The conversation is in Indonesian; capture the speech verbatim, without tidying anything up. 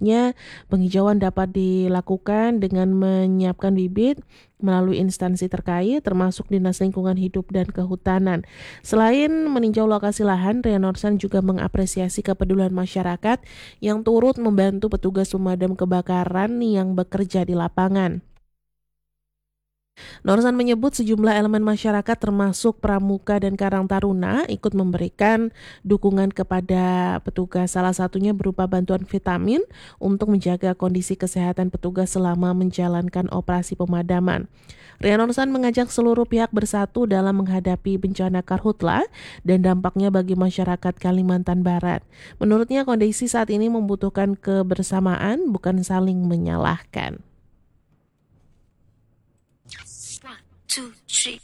Menurutnya, penghijauan dapat dilakukan dengan menyiapkan bibit melalui instansi terkait, termasuk Dinas Lingkungan Hidup dan Kehutanan. Selain meninjau lokasi lahan, Ria Norsan juga mengapresiasi kepedulian masyarakat yang turut membantu petugas pemadam kebakaran yang bekerja di lapangan. Norsan menyebut sejumlah elemen masyarakat termasuk Pramuka dan Karang Taruna ikut memberikan dukungan kepada petugas, salah satunya berupa bantuan vitamin untuk menjaga kondisi kesehatan petugas selama menjalankan operasi pemadaman. Ria Norsan mengajak seluruh pihak bersatu dalam menghadapi bencana karhutla dan dampaknya bagi masyarakat Kalimantan Barat. Menurutnya kondisi saat ini membutuhkan kebersamaan, bukan saling menyalahkan. One, two, three.